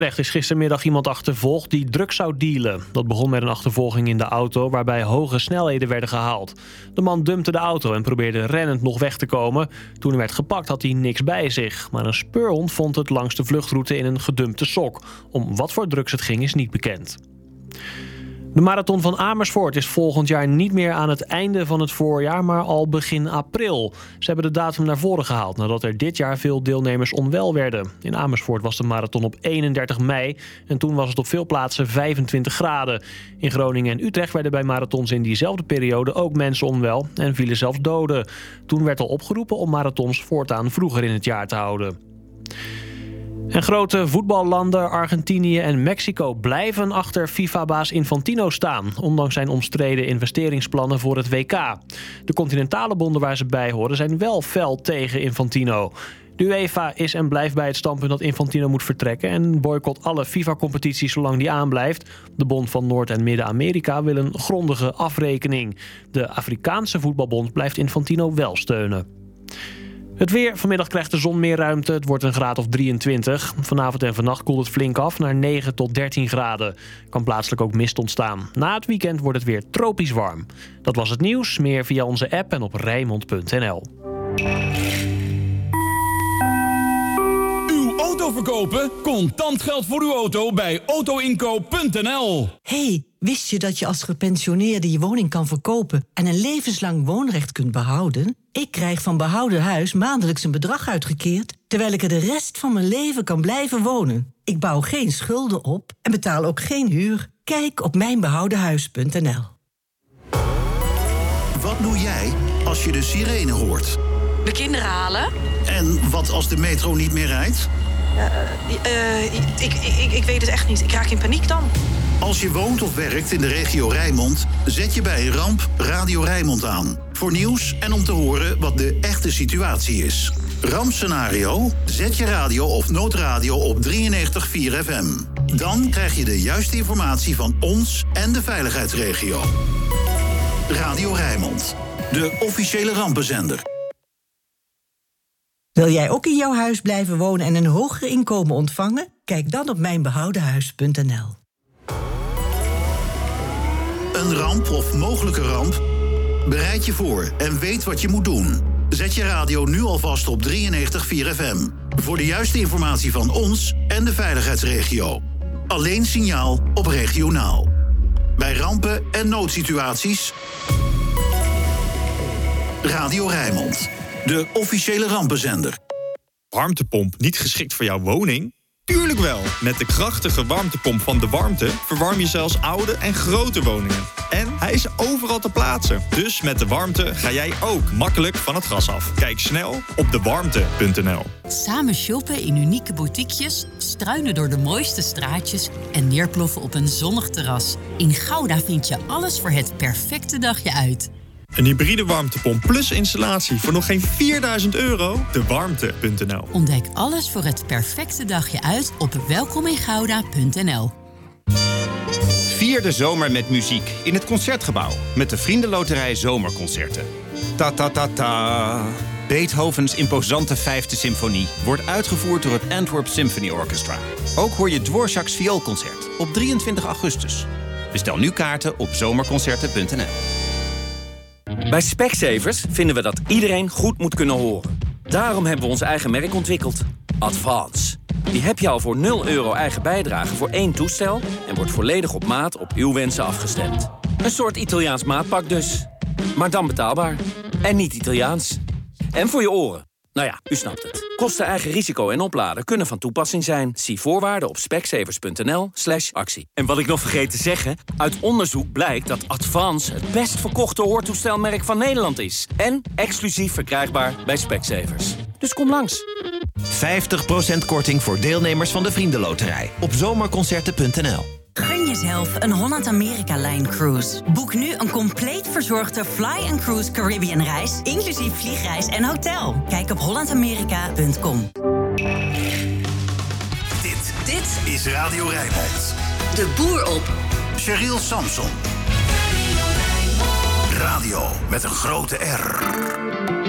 Er is gistermiddag iemand achtervolgd die drugs zou dealen. Dat begon met een achtervolging in de auto waarbij hoge snelheden werden gehaald. De man dumpte de auto en probeerde rennend nog weg te komen. Toen hij werd gepakt had hij niks bij zich. Maar een speurhond vond het langs de vluchtroute in een gedumpte sok. Om wat voor drugs het ging is niet bekend. De marathon van Amersfoort is volgend jaar niet meer aan het einde van het voorjaar, maar al begin april. Ze hebben de datum naar voren gehaald nadat er dit jaar veel deelnemers onwel werden. In Amersfoort was de marathon op 31 mei en toen was het op veel plaatsen 25 graden. In Groningen en Utrecht werden bij marathons in diezelfde periode ook mensen onwel en vielen zelfs doden. Toen werd al opgeroepen om marathons voortaan vroeger in het jaar te houden. En grote voetballanden Argentinië en Mexico blijven achter FIFA-baas Infantino staan, ondanks zijn omstreden investeringsplannen voor het WK. De continentale bonden waar ze bij horen zijn wel fel tegen Infantino. De UEFA is en blijft bij het standpunt dat Infantino moet vertrekken en boycott alle FIFA-competities zolang die aanblijft. De bond van Noord- en Midden-Amerika wil een grondige afrekening. De Afrikaanse voetbalbond blijft Infantino wel steunen. Het weer. Vanmiddag krijgt de zon meer ruimte. Het wordt een graad of 23. Vanavond en vannacht koelt het flink af naar 9 tot 13 graden. Kan plaatselijk ook mist ontstaan. Na het weekend wordt het weer tropisch warm. Dat was het nieuws. Meer via onze app en op Rijnmond.nl. Uw auto verkopen? Contant geld voor uw auto bij autoinkoop.nl. Hey, wist je dat je als gepensioneerde je woning kan verkopen en een levenslang woonrecht kunt behouden? Ik krijg van Behouden Huis maandelijks een bedrag uitgekeerd, terwijl ik er de rest van mijn leven kan blijven wonen. Ik bouw geen schulden op en betaal ook geen huur. Kijk op mijnbehoudenhuis.nl. Wat doe jij als je de sirene hoort? De kinderen halen. En wat als de metro niet meer rijdt? Ik weet het echt niet. Ik raak in paniek dan. Als je woont of werkt in de regio Rijnmond, zet je bij een ramp Radio Rijnmond aan. Voor nieuws en om te horen wat de echte situatie is. Rampscenario? Zet je radio of noodradio op 93.4 FM. Dan krijg je de juiste informatie van ons en de veiligheidsregio. Radio Rijnmond, de officiële rampenzender. Wil jij ook in jouw huis blijven wonen en een hoger inkomen ontvangen? Kijk dan op mijnbehoudenhuis.nl. Een ramp of mogelijke ramp? Bereid je voor en weet wat je moet doen. Zet je radio nu alvast op 93.4 FM. Voor de juiste informatie van ons en de veiligheidsregio. Alleen signaal op regionaal. Bij rampen en noodsituaties. Radio Rijnmond. De officiële rampenzender. Warmtepomp niet geschikt voor jouw woning? Tuurlijk wel! Met de krachtige warmtepomp van De Warmte verwarm je zelfs oude en grote woningen. En hij is overal te plaatsen. Dus met De Warmte ga jij ook makkelijk van het gas af. Kijk snel op dewarmte.nl. Samen shoppen in unieke boutiquejes, struinen door de mooiste straatjes en neerploffen op een zonnig terras. In Gouda vind je alles voor het perfecte dagje uit. Een hybride warmtepomp plus installatie voor nog geen €4.000? Dewarmte.nl. Ontdek alles voor het perfecte dagje uit op welkomingouda.nl. Vier de zomer met muziek in het Concertgebouw met de Vriendenloterij Zomerconcerten. Ta ta ta ta. Beethovens imposante 5e symfonie wordt uitgevoerd door het Antwerp Symphony Orchestra. Ook hoor je Dvorak's vioolconcert op 23 augustus. Bestel nu kaarten op zomerconcerten.nl. Bij Specsavers vinden we dat iedereen goed moet kunnen horen. Daarom hebben we ons eigen merk ontwikkeld. Advance. Die heb je al voor €0 eigen bijdrage voor 1 toestel en wordt volledig op maat op uw wensen afgestemd. Een soort Italiaans maatpak dus. Maar dan betaalbaar. En niet Italiaans. En voor je oren. Nou ja, u snapt het. Kosten, eigen risico en opladen kunnen van toepassing zijn. Zie voorwaarden op specsavers.nl/actie. En wat ik nog vergeet te zeggen, uit onderzoek blijkt dat Advance het best verkochte hoortoestelmerk van Nederland is. En exclusief verkrijgbaar bij Specsavers. Dus kom langs. 50% korting voor deelnemers van de Vriendenloterij op zomerconcerten.nl. Gun jezelf een Holland-Amerika-lijn cruise. Boek nu een compleet verzorgde Fly & Cruise Caribbean reis, inclusief vliegreis en hotel. Kijk op hollandamerika.com. Dit is Radio Rijnmond. De boer op. Cheryl Samson. Radio met een grote R.